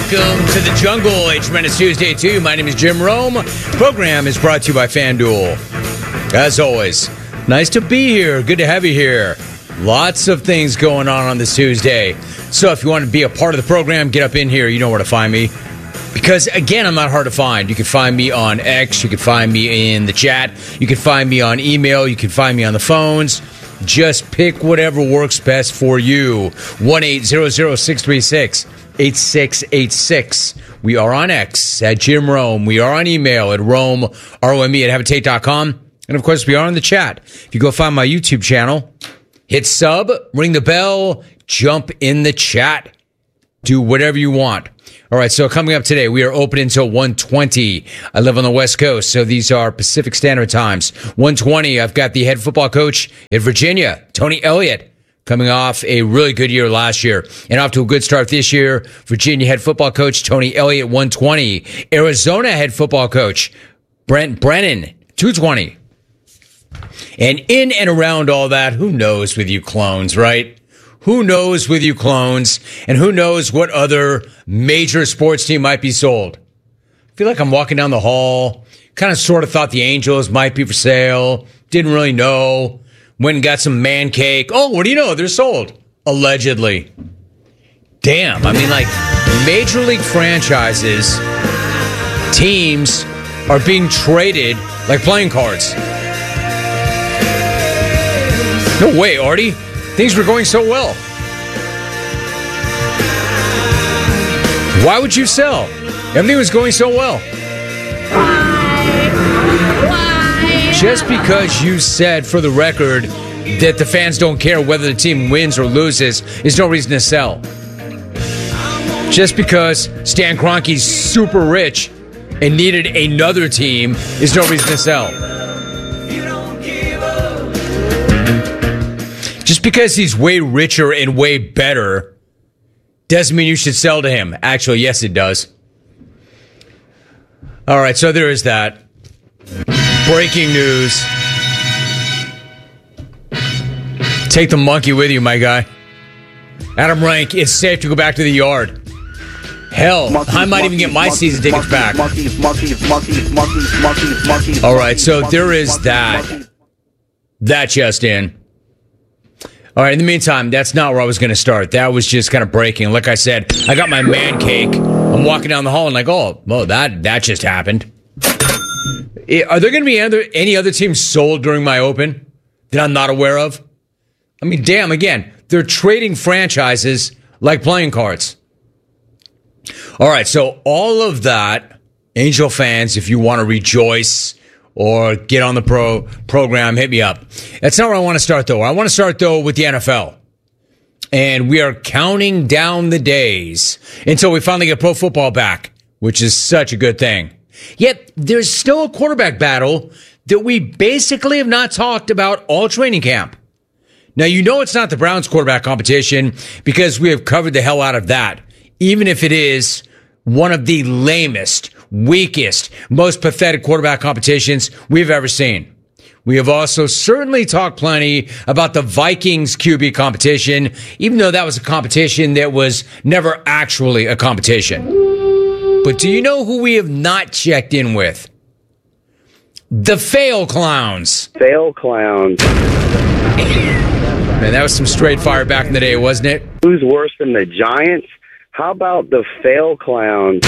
Welcome to the jungle. A tremendous Tuesday to you. My name is Jim Rome. Program is brought to you by FanDuel. As always, nice to be here. Good to have you here. Lots of things going on this Tuesday. So if you want to be a part of the program, get up in here. You know where to find me. Because, again, I'm not hard to find. You can find me on X. You can find me in the chat. You can find me on email. You can find me on the phones. Just pick whatever works best for you. 1-800-636-8686. We are on X at Jim Rome. We are on email at Rome, R-O-M-E at habitate.com. And, of course, we are on the chat. If you go find my YouTube channel, hit sub, ring the bell, jump in the chat. Do whatever you want. All right, so coming up today, we are open until 1:20. I live on the West Coast, so these are Pacific Standard Times. 1:20, I've got the head football coach at Virginia, Tony Elliott, coming off a really good year last year and off to a good start this year. Virginia head football coach Tony Elliott, 1:20. Arizona head football coach Brent Brennan, 2:20. And in and around all that, who knows with you clones, right? Who knows with you clones, and who knows what other major sports team might be sold? I feel like I'm walking down the hall, kind of sort of thought the Angels might be for sale, didn't really know, went and got some man cake. Oh, what do you know? They're sold. Allegedly. Damn, I mean, like, major league franchises, teams are being traded like playing cards. No way, Artie. Things were going so well. Why would you sell? Everything was going so well. Why? Just because you said, for the record, that the fans don't care whether the team wins or loses is no reason to sell. Just because Stan Kroenke's super rich and needed another team is no reason to sell. Just because he's way richer and way better doesn't mean you should sell to him. Actually, yes, it does. All right, so there is that. Breaking news. Take the monkey with you, my guy. Adam Rank, it's safe to go back to the yard. Hell, I might even get my season tickets back. All right, so there is that. That just in. All right, in the meantime, that's not where I was going to start. That was just kind of breaking. Like I said, I got my man cake. I'm walking down the hall and like, oh, well, that just happened. Are there going to be any other teams sold during my open that I'm not aware of? I mean, damn, again, they're trading franchises like playing cards. All right, so all of that, Angel fans, if you want to rejoice or get on the program, hit me up. That's not where I want to start, though. I want to start, though, with the NFL. And we are counting down the days until we finally get pro football back, which is such a good thing. Yet, there's still a quarterback battle that we basically have not talked about all training camp. Now, you know it's not the Browns quarterback competition because we have covered the hell out of that, even if it is one of the lamest, weakest, most pathetic quarterback competitions we've ever seen. We have also certainly talked plenty about the Vikings QB competition, even though that was a competition that was never actually a competition. But do you know who we have not checked in with? The Fail Clowns. Fail Clowns. Man, that was some straight fire back in the day, wasn't it? Who's worse than the Giants? How about the Fail Clowns?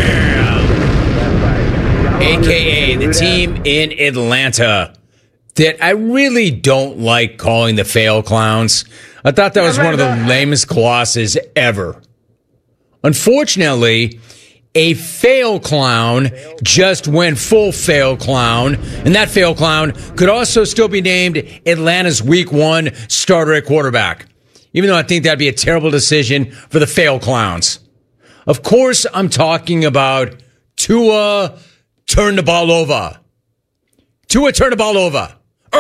AKA the team in Atlanta that I really don't like calling the Fail Clowns. I thought that was one of the lamest glosses ever. Unfortunately, a fail clown just went full fail clown, and that fail clown could also still be named Atlanta's Week 1 starter at quarterback, even though I think that'd be a terrible decision for the Fail Clowns. Of course, I'm talking about Tua Turn the Ball Over. Tua Turn the Ball Over.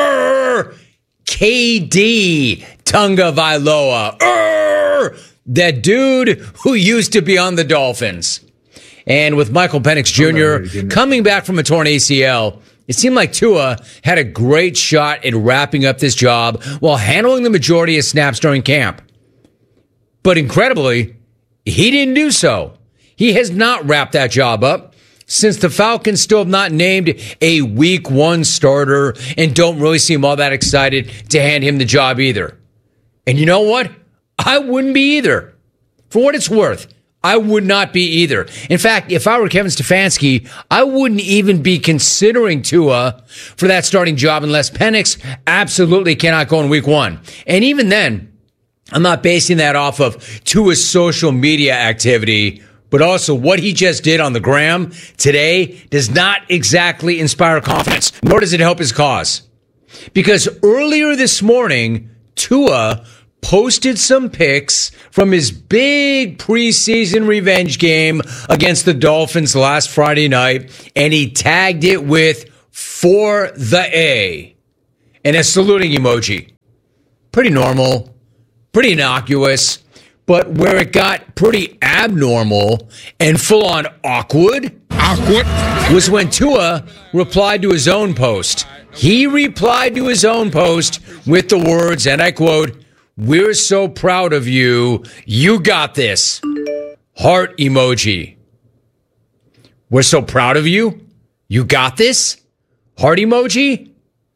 KD Tunga Vailoa. That dude who used to be on the Dolphins. And with Michael Penix Jr. coming back from a torn ACL, it seemed like Tua had a great shot at wrapping up this job while handling the majority of snaps during camp. But incredibly, he didn't do so. He has not wrapped that job up, since the Falcons still have not named a week 1 starter and don't really seem all that excited to hand him the job either. And you know what? I wouldn't be either. For what it's worth, I would not be either. In fact, if I were Kevin Stefanski, I wouldn't even be considering Tua for that starting job unless Penix absolutely cannot go in week 1. And even then, I'm not basing that off of Tua's social media activity, but also what he just did on the gram today does not exactly inspire confidence, nor does it help his cause. Because earlier this morning, Tua posted some pics from his big preseason revenge game against the Dolphins last Friday night, and he tagged it with "for the A" and a saluting emoji. Pretty normal, pretty innocuous, but where it got pretty abnormal and full-on awkward was when Tua replied to his own post. He replied to his own post with the words, and I quote, "We're so proud of you. You got this." Heart emoji. We're so proud of you. You got this. Heart emoji.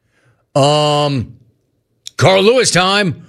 Carl Lewis time.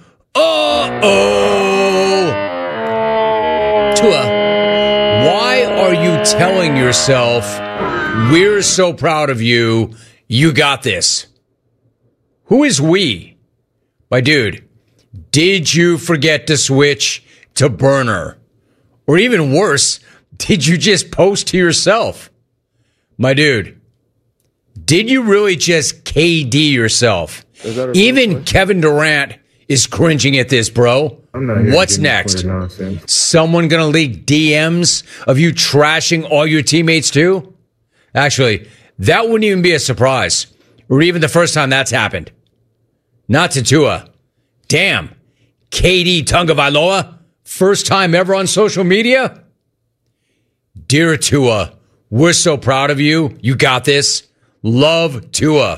Tua, why are you telling yourself, "We're so proud of you. You got this"? Who is we? My dude. Did you forget to switch to burner? Or even worse, did you just post to yourself? My dude, did you really just KD yourself? Even Kevin Durant is cringing at this, bro. What's next? Someone gonna leak DMs of you trashing all your teammates too? Actually, that wouldn't even be a surprise, or even the first time that's happened. Not to Tua. Damn. KD Tagovailoa, first time ever on social media? Dear Tua, we're so proud of you. You got this. Love, Tua.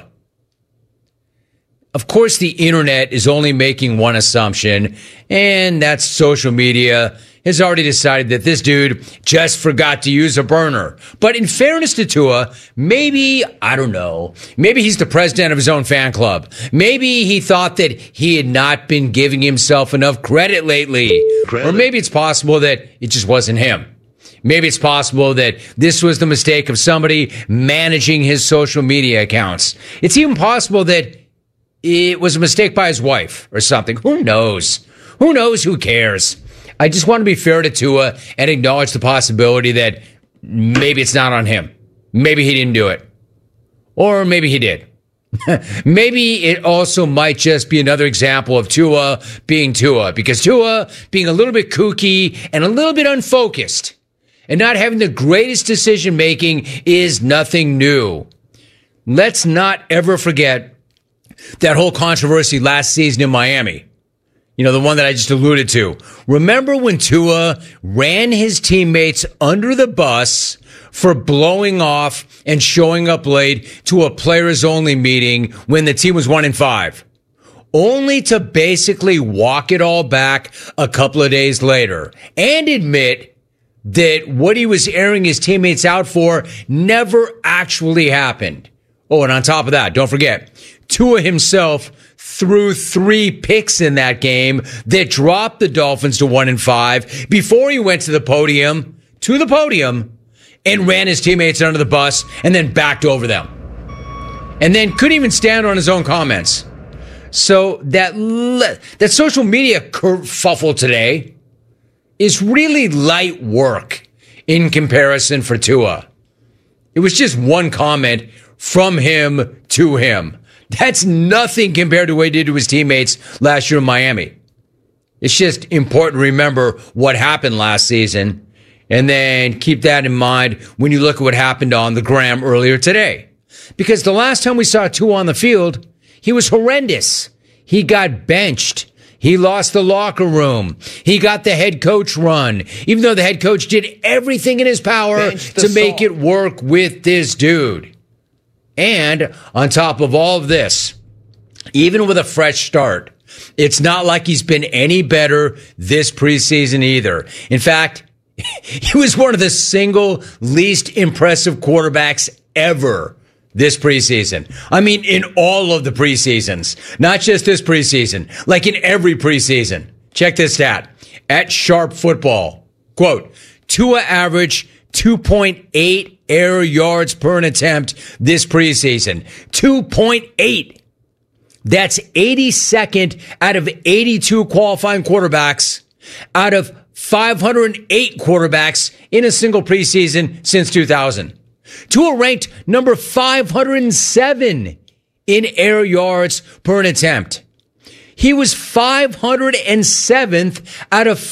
Of course, the internet is only making one assumption, and that's social media has already decided that this dude just forgot to use a burner. But in fairness to Tua, maybe, I don't know, maybe he's the president of his own fan club. Maybe he thought that he had not been giving himself enough credit lately. Or maybe it's possible that it just wasn't him. Maybe it's possible that this was the mistake of somebody managing his social media accounts. It's even possible that it was a mistake by his wife or something. Who knows? Who knows? Who cares? I just want to be fair to Tua and acknowledge the possibility that maybe it's not on him. Maybe he didn't do it. Or maybe he did. Maybe it also might just be another example of Tua being Tua, because Tua being a little bit kooky and a little bit unfocused and not having the greatest decision making is nothing new. Let's not ever forget that whole controversy last season in Miami. You know, the one that I just alluded to. Remember when Tua ran his teammates under the bus for blowing off and showing up late to a players-only meeting when the team was 1-5, only to basically walk it all back a couple of days later and admit that what he was airing his teammates out for never actually happened. Oh, and on top of that, don't forget, Tua himself threw 3 picks in that game that dropped the Dolphins to 1-5 before he went to the podium, and ran his teammates under the bus and then backed over them. And then couldn't even stand on his own comments. So that social media kerfuffle today is really light work in comparison for Tua. It was just one comment from him to him. That's nothing compared to what he did to his teammates last year in Miami. It's just important to remember what happened last season and then keep that in mind when you look at what happened on the gram earlier today. Because the last time we saw Tua on the field, he was horrendous. He got benched. He lost the locker room. He got the head coach run, even though the head coach did everything in his power to make it work with this dude. And on top of all of this, even with a fresh start, it's not like he's been any better this preseason either. In fact, He was one of the single least impressive quarterbacks ever this preseason. I mean, in all of the preseasons, not just this preseason, like in every preseason. Check this stat. At Sharp Football, quote, Tua averaged 2.8 air yards per an attempt this preseason. 2.8. That's 82nd out of 82 qualifying quarterbacks out of 508 quarterbacks in a single preseason since 2000. Tua ranked number 507 in air yards per an attempt. He was 507th out of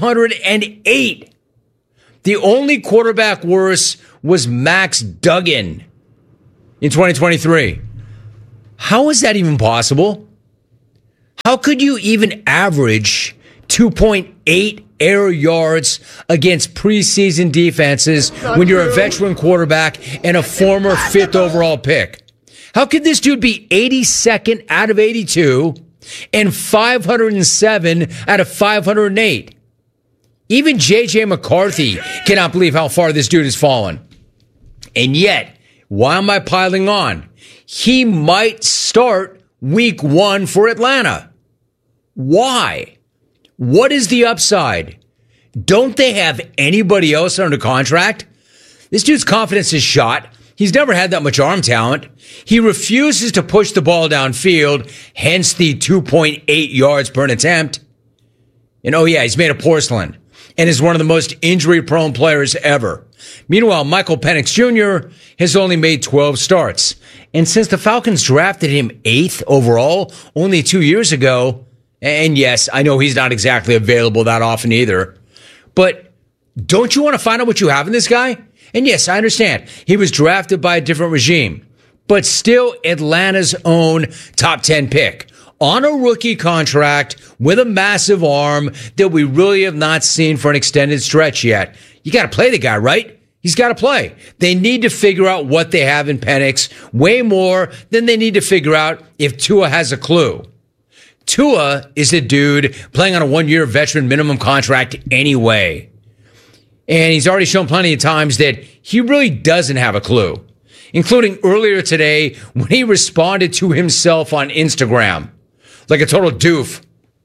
508. The only quarterback worse was Max Duggan in 2023. How is that even possible? How could you even average 2.8 air yards against preseason defenses when you're a veteran quarterback and a former 5th overall pick? How could this dude be 82nd out of 82 and 507 out of 508? Even J.J. McCarthy cannot believe how far this dude has fallen. And yet, why am I piling on? He might start week 1 for Atlanta. Why? What is the upside? Don't they have anybody else under contract? This dude's confidence is shot. He's never had that much arm talent. He refuses to push the ball downfield, hence the 2.8 yards per an attempt. And oh yeah, he's made of porcelain and is one of the most injury-prone players ever. Meanwhile, Michael Penix Jr. has only made 12 starts. And since the Falcons drafted him 8th overall only 2 years ago, and yes, I know he's not exactly available that often either, but don't you want to find out what you have in this guy? And yes, I understand he was drafted by a different regime, but still Atlanta's own top 10 pick on a rookie contract with a massive arm that we really have not seen for an extended stretch yet. You got to play the guy, right? He's got to play. They need to figure out what they have in Penix way more than they need to figure out if Tua has a clue. Tua is a dude playing on a 1-year veteran minimum contract anyway. And he's already shown plenty of times that he really doesn't have a clue, including earlier today when he responded to himself on Instagram like a total doof.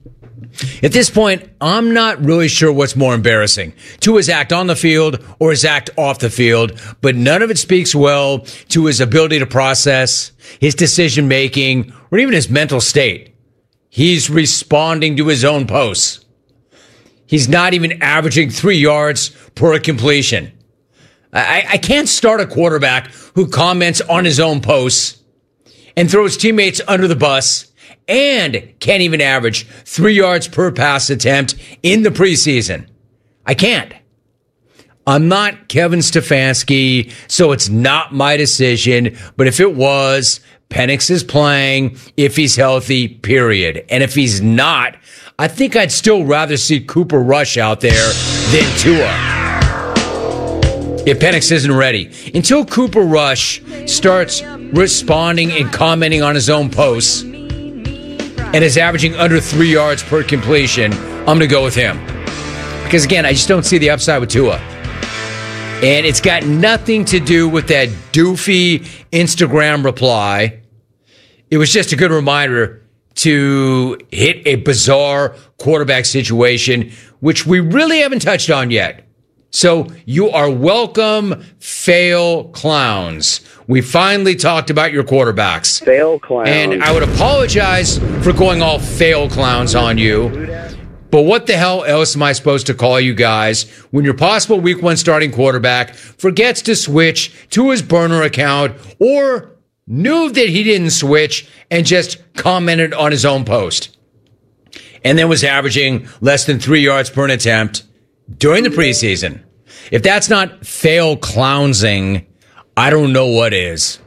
At this point, I'm not really sure what's more embarrassing, Tua's act on the field or his act off the field, but none of it speaks well to his ability to process, his decision making, or even his mental state. He's responding to his own posts. He's not even averaging 3 yards per completion. I can't start a quarterback who comments on his own posts and throws teammates under the bus and can't even average 3 yards per pass attempt in the preseason. I can't. I'm not Kevin Stefanski, so it's not my decision. But if it was, Penix is playing if he's healthy, period. And if he's not, I think I'd still rather see Cooper Rush out there than Tua. If Penix isn't ready. Until Cooper Rush starts responding and commenting on his own posts and is averaging under 3 yards per completion, I'm going to go with him. Because again, I just don't see the upside with Tua. And it's got nothing to do with that doofy Instagram reply. It was just a good reminder to hit a bizarre quarterback situation, which we really haven't touched on yet. So you are welcome, fail clowns. We finally talked about your quarterbacks. Fail clowns. And I would apologize for going all fail clowns on you. But what the hell else am I supposed to call you guys when your possible week 1 starting quarterback forgets to switch to his burner account or knew that he didn't switch and just commented on his own post and then was averaging less than 3 yards per an attempt during the preseason? If that's not fail clownsing, I don't know what is.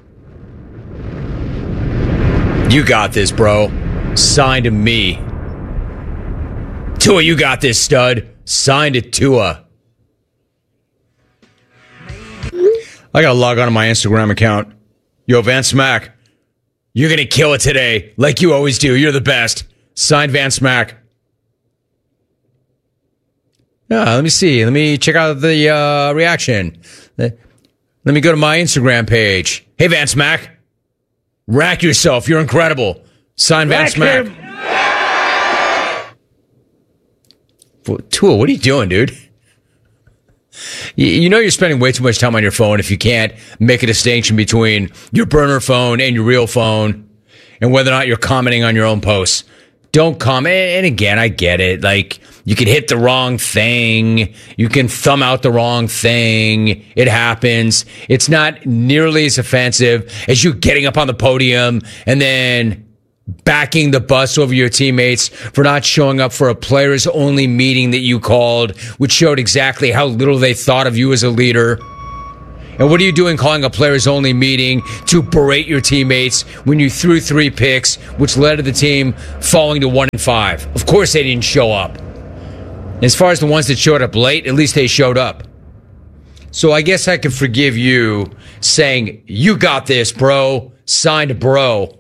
You got this, bro. Signed to me. Tua, you got this, stud. Signed to Tua. I gotta log on to my Instagram account. Yo, Van Smack, you're gonna kill it today, like you always do. You're the best. Signed, Van Smack. Yeah, let me see. Let me check out the reaction. Let me go to my Instagram page. Hey, Vance Mac. Rack yourself. You're incredible. Sign Vance Mac. Tool, what are you doing, dude? You know you're spending way too much time on your phone if you can't make a distinction between your burner phone and your real phone and whether or not you're commenting on your own posts. Don't comment. And again, I get it. Like, you can hit the wrong thing. You can thumb out the wrong thing. It happens. It's not nearly as offensive as you getting up on the podium and then backing the bus over your teammates for not showing up for a players only meeting that you called, which showed exactly how little they thought of you as a leader. And what are you doing calling a players only meeting to berate your teammates when you threw 3 picks, which led to the team falling to 1-5? Of course they didn't show up. As far as the ones that showed up late, at least they showed up. So I guess I can forgive you saying, you got this, bro. Signed, bro.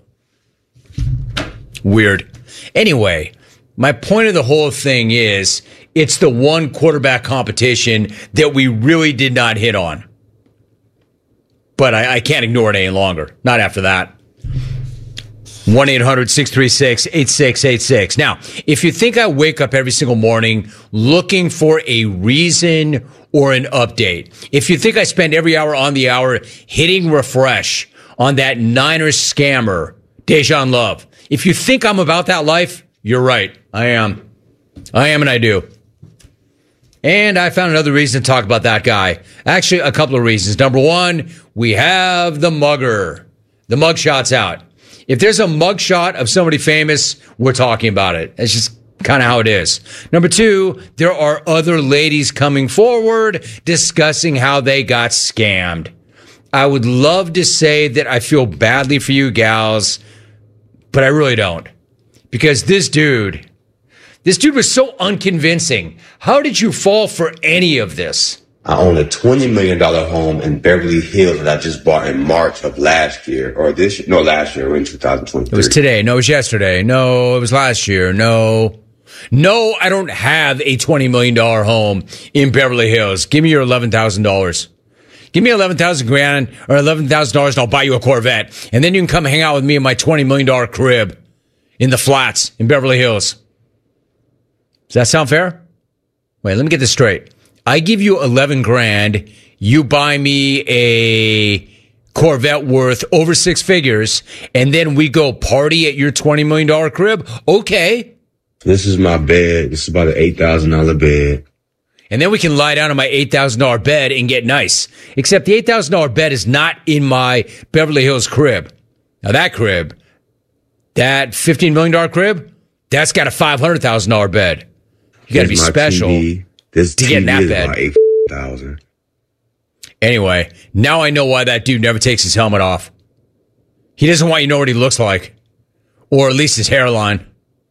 Weird. Anyway, my point of the whole thing is it's the one quarterback competition that we really did not hit on. But I can't ignore it any longer. Not after that. 1-800-636-8686. Now, if you think I wake up every single morning looking for a reason or an update, if you think I spend every hour on the hour hitting refresh on that Niners scammer, Dejan Love, if you think I'm about that life, you're right. I am and I do. And I found another reason to talk about that guy. Actually, a couple of reasons. Number one, we have the mugger. The mugshot's out. If there's a mugshot of somebody famous, we're talking about it. It's just kind of how it is. Number two, there are other ladies coming forward discussing how they got scammed. I would love to say that I feel badly for you gals, but I really don't. Because this dude was so unconvincing. How did you fall for any of this? I own a $20 million home in Beverly Hills that I just bought in March of last year, or this year. No, last year. We're in 2023. It was today. No, it was yesterday. No, it was last year. No, I don't have a $20 million home in Beverly Hills. Give me your $11,000. Give me $11,000 or $11,000 and I'll buy you a Corvette. And then you can come hang out with me in my $20 million crib in the flats in Beverly Hills. Does that sound fair? Wait, let me get this straight. I give you $11,000. You buy me a Corvette worth over 6 figures, and then we go party at your $20 million crib? Okay. This is my bed. This is about an $8,000 bed. And then we can lie down on my $8,000 bed and get nice. Except the $8,000 bed is not in my Beverly Hills crib. Now that crib, that $15 million crib, that's got a $500,000 bed. You got to be special to get in that bed. About $8,000. Anyway, now I know why that dude never takes his helmet off. He doesn't want you to know what he looks like, or at least his hairline.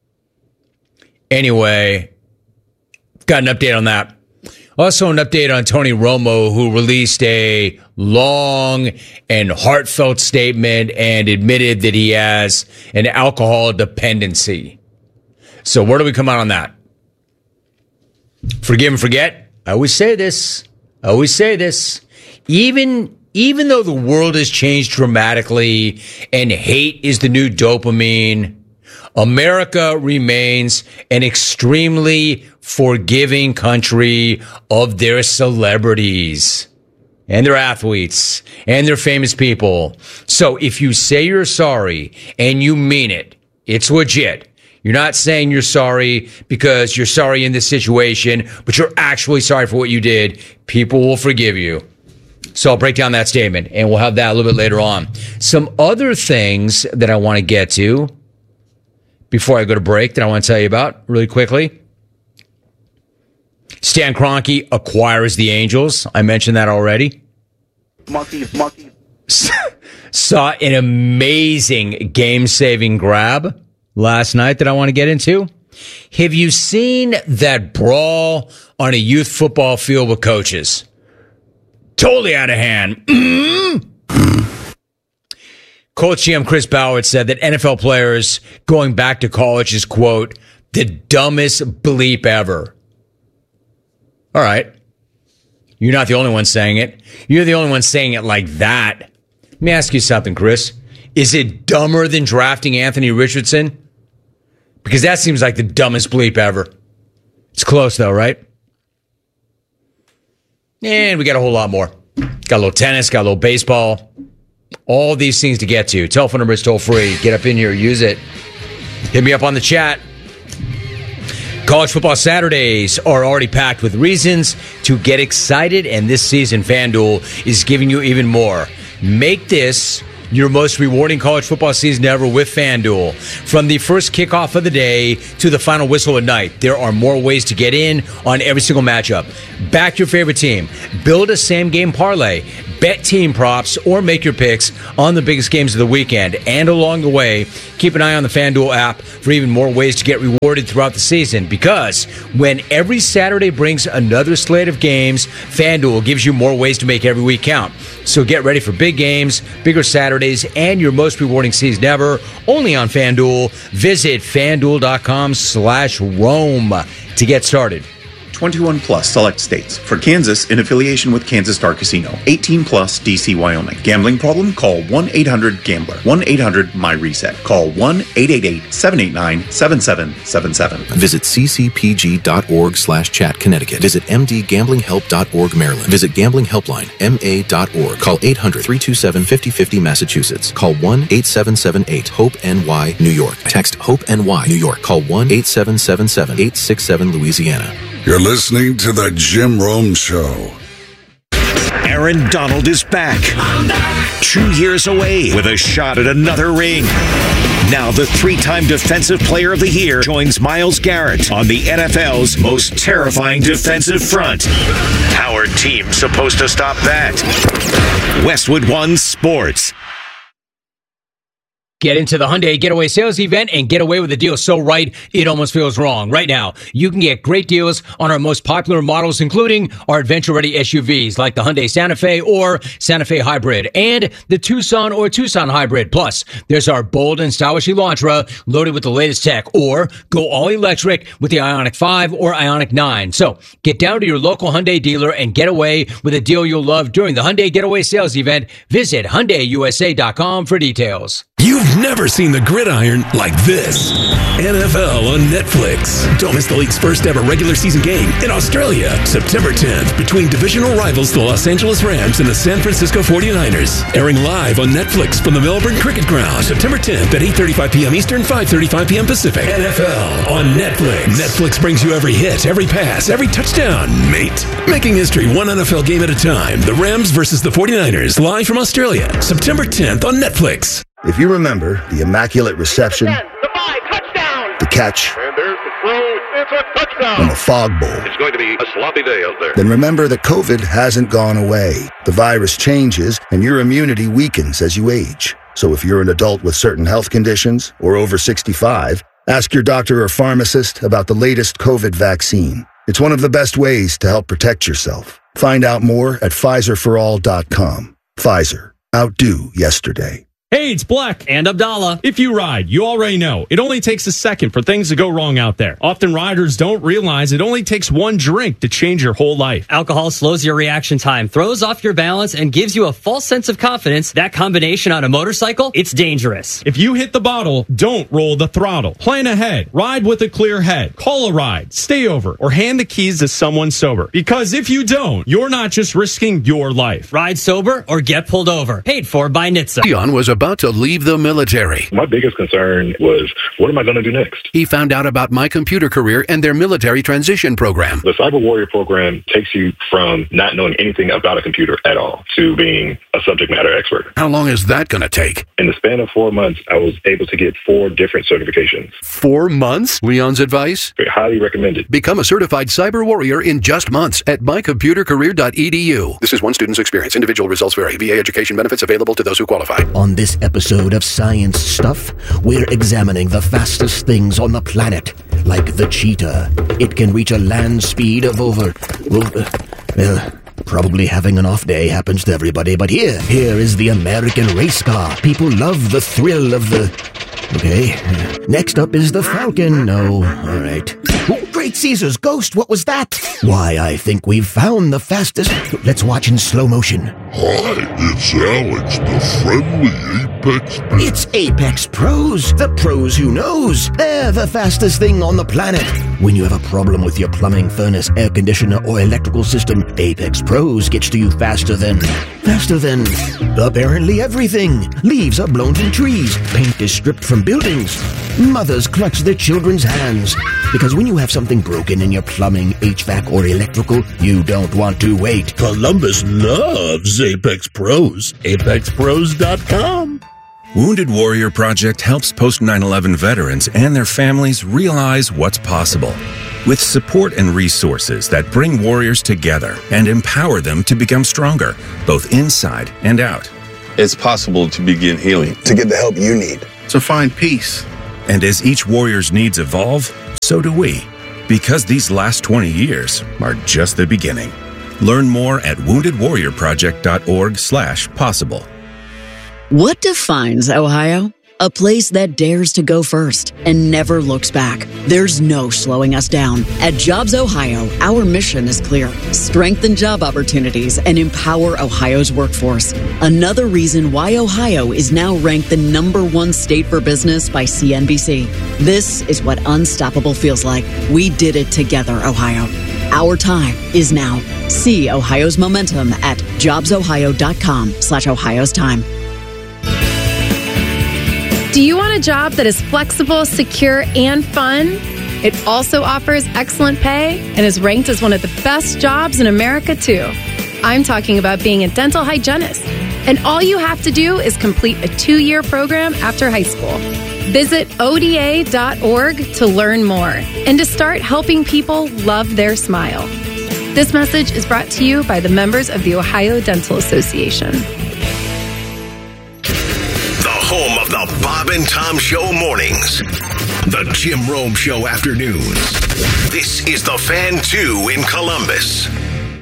Anyway, got an update on that. Also, an update on Tony Romo, who released a long and heartfelt statement and admitted that he has an alcohol dependency. So where do we come out on that? Forgive and forget. I always say this. Even though the world has changed dramatically and hate is the new dopamine, America remains an extremely forgiving country of their celebrities and their athletes and their famous people. So if you say you're sorry and you mean it, it's legit. You're not saying you're sorry because you're sorry in this situation, but you're actually sorry for what you did. People will forgive you. So I'll break down that statement, and we'll have that a little bit later on. Some other things that I want to get to before I go to break that I want to tell you about really quickly. Stan Kroenke acquires the Angels. I mentioned that already. Monkey. Saw an amazing game-saving grab last night that I want to get into. Have you seen that brawl on a youth football field with coaches? Totally out of hand. Colts GM Chris Ballard said that NFL players going back to college is, quote, the dumbest bleep ever. All right. You're not the only one saying it. You're the only one saying it like that. Let me ask you something, Chris. Is it dumber than drafting Anthony Richardson? Because that seems like the dumbest bleep ever. It's close, though, right? And we got a whole lot more. Got a little tennis, got a little baseball. All these things to get to. Telephone number is toll free. Get up in here, use it. Hit me up on the chat. College football Saturdays are already packed with reasons to get excited, and this season FanDuel is giving you even more. Make this your most rewarding college football season ever with FanDuel. From the first kickoff of the day to the final whistle at night, there are more ways to get in on every single matchup. Back your favorite team. Build a same-game parlay. Bet team props or make your picks on the biggest games of the weekend. And along the way, keep an eye on the FanDuel app for even more ways to get rewarded throughout the season. Because when every Saturday brings another slate of games, FanDuel gives you more ways to make every week count. So get ready for big games, bigger Saturdays, and your most rewarding season ever. Only on FanDuel. Visit FanDuel.com/Rome to get started. 21 plus select states. For Kansas, in affiliation with Kansas Star Casino. 18 plus DC, Wyoming. Gambling problem? Call 1-800-GAMBLER. 1-800-MY-RESET. Call 1-888-789-7777. Visit ccpg.org/chat Connecticut. Visit mdgamblinghelp.org Maryland. Visit Gambling Helpline ma.org. Call 800-327-5050 Massachusetts. Call 1-8778-HOPE-NY New York. Text HOPE-NY New York. Call 1-8777-867 Louisiana. You're listening to The Jim Rome Show. Aaron Donald is back. 2 years away with a shot at another ring. Now the three-time Defensive Player of the Year joins Myles Garrett on the NFL's most terrifying defensive front. How are teams supposed to stop that? Westwood One Sports. Get into the Hyundai Getaway Sales Event and get away with a deal so right, it almost feels wrong. Right now, you can get great deals on our most popular models, including our adventure-ready SUVs like the Hyundai Santa Fe or Santa Fe Hybrid and the Tucson or Tucson Hybrid. Plus, there's our bold and stylish Elantra loaded with the latest tech, or go all-electric with the Ioniq 5 or Ioniq 9. So, get down to your local Hyundai dealer and get away with a deal you'll love during the Hyundai Getaway Sales Event. Visit HyundaiUSA.com for details. You've never seen the gridiron like this. NFL on Netflix. Don't miss the league's first ever regular season game in Australia, September 10th, between divisional rivals the Los Angeles Rams and the San Francisco 49ers. Airing live on Netflix from the Melbourne Cricket Ground, September 10th at 8:35 p.m. Eastern, 5:35 p.m. Pacific. NFL on Netflix. Netflix brings you every hit, every pass, every touchdown, mate. Making history one NFL game at a time. The Rams versus the 49ers, live from Australia, September 10th on Netflix. If you remember the immaculate reception, the catch, and there's the throw, it's a touchdown, and the fog bowl, it's going to be a sloppy day out there. Then remember that COVID hasn't gone away. The virus changes, and your immunity weakens as you age. So if you're an adult with certain health conditions or over 65, ask your doctor or pharmacist about the latest COVID vaccine. It's one of the best ways to help protect yourself. Find out more at PfizerForAll.com. Pfizer. Outdo yesterday. Hey, it's Black and Abdallah. If you ride, you already know it only takes a second for things to go wrong out there. Often riders don't realize it only takes one drink to change your whole life. Alcohol slows your reaction time, throws off your balance, and gives you a false sense of confidence. That combination on a motorcycle, it's dangerous. If you hit the bottle, don't roll the throttle. Plan ahead. Ride with a clear head. Call a ride. Stay over. Or hand the keys to someone sober. Because if you don't, you're not just risking your life. Ride sober or get pulled over. Paid for by NHTSA. Leon was about to leave the military. My biggest concern was, what am I going to do next? He found out about My Computer Career and their military transition program. The Cyber Warrior program takes you from not knowing anything about a computer at all to being a subject matter expert. How long is that going to take? In the span of 4 months, I was able to get 4 different certifications. 4 months? Leon's advice? Highly recommended. Become a certified cyber warrior in just months at mycomputercareer.edu. This is one student's experience. Individual results vary. VA education benefits available to those who qualify. On this episode of Science Stuff, we're examining the fastest things on the planet, like the cheetah. It can reach a land speed of over... probably having an off day happens to everybody, but here is the American race car. People love the thrill of the... Okay, next up is the Falcon. No, all right. Great Caesar's ghost, what was that? Why, I think we've found the fastest... Let's watch in slow motion. Hi, it's Alex, the friendly Apex... It's Apex Pros, the pros who knows. They're the fastest thing on the planet. When you have a problem with your plumbing, furnace, air conditioner, or electrical system, Apex Pros gets to you faster than apparently everything. Leaves are blown from trees. Paint is stripped from buildings. Mothers clutch their children's hands. Because when you have something broken in your plumbing, HVAC, or electrical, you don't want to wait. Columbus loves Apex Pros. ApexPros.com. Wounded Warrior Project helps post 9/11 veterans and their families realize what's possible. With support and resources that bring warriors together and empower them to become stronger, both inside and out. It's possible to begin healing. To get the help you need. To find peace. And as each warrior's needs evolve, so do we. Because these last 20 years are just the beginning. Learn more at woundedwarriorproject.org/possible. What defines Ohio? A place that dares to go first and never looks back. There's no slowing us down. At Jobs Ohio, our mission is clear. Strengthen job opportunities and empower Ohio's workforce. Another reason why Ohio is now ranked the #1 state for business by CNBC. This is what unstoppable feels like. We did it together, Ohio. Our time is now. See Ohio's momentum at jobsohio.com/Ohio's time. Do you want a job that is flexible, secure, and fun? It also offers excellent pay and is ranked as one of the best jobs in America, too. I'm talking about being a dental hygienist. And all you have to do is complete a 2-year program after high school. Visit ODA.org to learn more and to start helping people love their smile. This message is brought to you by the members of the Ohio Dental Association. Home of the Bob and Tom Show mornings. The Jim Rome Show afternoons. This is the Fan 2 in Columbus.